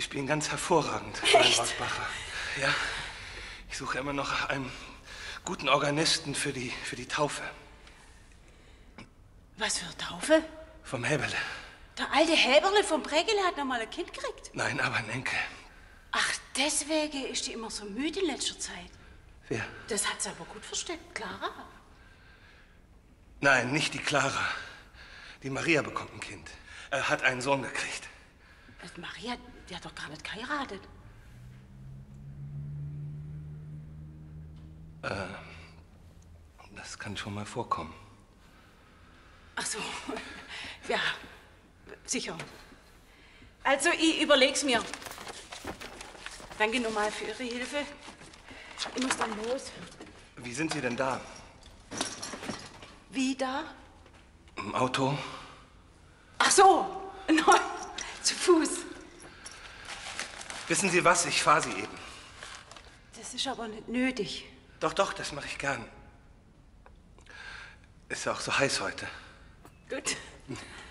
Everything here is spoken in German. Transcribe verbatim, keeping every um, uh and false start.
spielen ganz hervorragend, Fräulein Rockbacher. Ja, ich suche immer noch einen guten Organisten für die, für die Taufe. Was für eine Taufe? Vom Häberle. Der alte Häberle vom Prägele hat noch mal ein Kind gekriegt. Nein, aber ein Enkel. Ach, deswegen ist die immer so müde in letzter Zeit. Wer? Das hat sie aber gut versteckt, Clara. Nein, nicht die Clara. Die Maria bekommt ein Kind. Er hat einen Sohn gekriegt. Die Maria, die hat doch gar nicht geheiratet. Äh, das kann schon mal vorkommen. Ach so, ja, sicher. Also, ich überleg's mir. Danke nochmal für Ihre Hilfe. Ich muss dann los. Wie sind Sie denn da? Wie da? Im Auto? Ach so, nein, zu Fuß. Wissen Sie was? Ich fahre Sie eben. Das ist aber nicht nötig. Doch, doch, das mache ich gern. Ist ja auch so heiß heute. Gut.